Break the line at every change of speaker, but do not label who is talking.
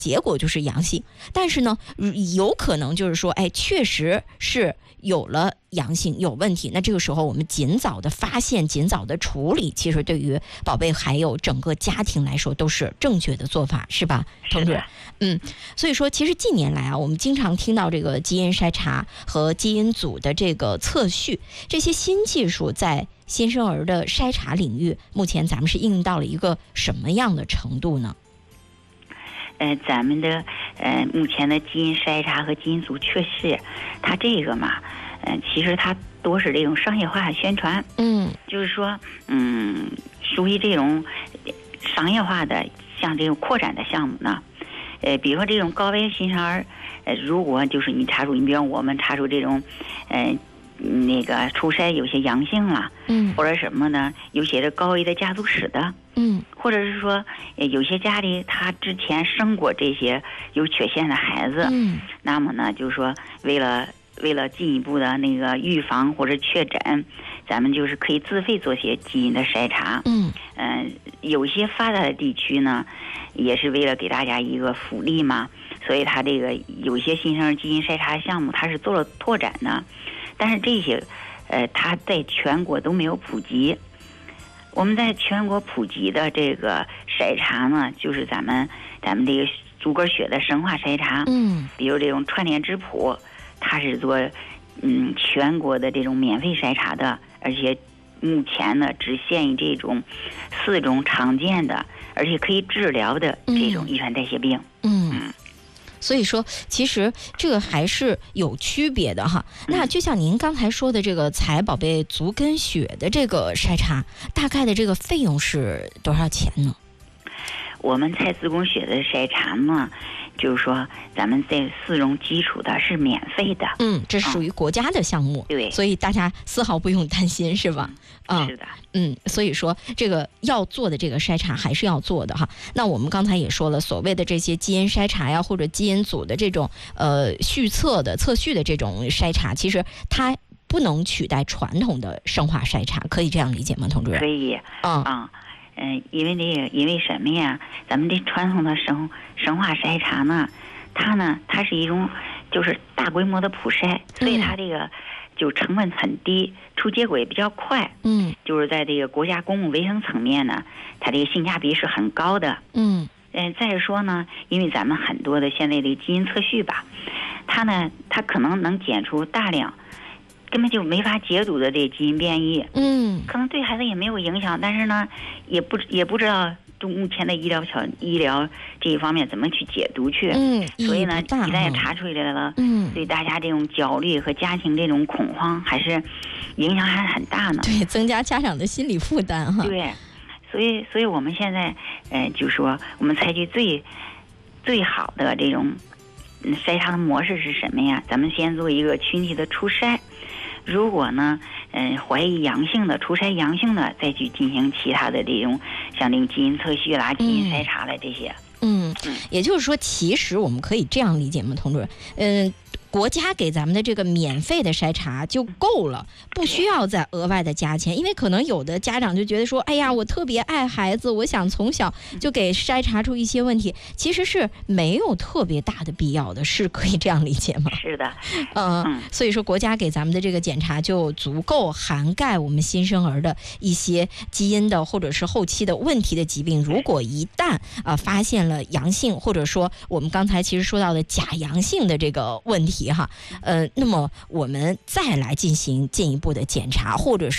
结果就是阳性，但是呢，有可能就是说，确实是有了阳性，有问题。那这个时候我们尽早的发现，尽早的处理，其实对于宝贝还有整个家庭来说都是正确的做法，是吧，同志？所以说，其实近年来啊，我们经常听到这个基因筛查和基因组的这个测序，这些新技术在新生儿的筛查领域，目前咱们是应用到了一个什么样的程度呢？
咱们的目前的基因筛查和基因组测试，它这个嘛，其实它多是这种商业化的宣传，就是说，属于这种商业化的，像这种扩展的项目呢，比如说这种高危新生儿，如果就是你查出，你比如我们查出这种，那个初筛有些阳性了，或者什么呢，有些是高危的家族史的，或者是说有些家里他之前生过这些有缺陷的孩子，那么呢，就是说为了进一步的那个预防或者确诊，咱们就是可以自费做些基因的筛查，有些发达的地区呢，也是为了给大家一个福利嘛，所以他这个有些新生儿基因筛查项目，它是做了拓展的。但是这些，它在全国都没有普及。我们在全国普及的这个筛查呢，就是咱们这个足个血的生化筛查，比如这种串联质谱，它是做全国的这种免费筛查的，而且目前呢只限于这种4种常见的，而且可以治疗的这种遗传代谢病。
所以说，其实这个还是有区别的哈。那就像您刚才说的，这个采宝贝足跟血的这个筛查，大概的这个费用是多少钱呢？
我们采子宫血的筛查呢，就是说咱们这4种基础的是免费的。
这属于国家的项目，
对，
所以大家丝毫不用担心，是吧？
是的。
所以说这个要做的这个筛查还是要做的哈。那我们刚才也说了，所谓的这些基因筛查呀，或者基因组的这种测序的这种筛查，其实它不能取代传统的生化筛查，可以这样理解吗，同志？
可以。因为什么呀？咱们这传统的生化筛查呢，它是一种就是大规模的普筛，所以它这个就成本很低，出结果也比较快。就是在这个国家公共卫生层面呢，它这个性价比是很高的。再说呢，因为咱们很多的现在的基因测序吧，它可能能检出大量根本就没法解读的这基因变异，可能对孩子也没有影响，但是呢，也不知道就目前的医疗这一方面怎么去解读去，所以呢，一旦也查出来了，对大家这种焦虑和家庭这种恐慌还是影响还很大呢。
对，增加家长的心理负担哈。
对，所以我们现在就说我们采取最好的这种筛查的模式是什么呀？咱们先做一个群体的初筛。如果呢，怀疑阳性的、初筛阳性的，再去进行其他的这种像这种基因测序啦、基因筛查啦这些。
也就是说，其实我们可以这样理解吗，同志？国家给咱们的这个免费的筛查就够了，不需要再额外的加钱。因为可能有的家长就觉得说，哎呀，我特别爱孩子，我想从小就给筛查出一些问题，其实是没有特别大的必要的，是可以这样理解吗？
是的。
所以说国家给咱们的这个检查就足够涵盖我们新生儿的一些基因的或者是后期的问题的疾病。如果一旦发现了阳性，或者说我们刚才其实说到的假阳性的这个问题哈，那么我们再来进行进一步的检查，或者是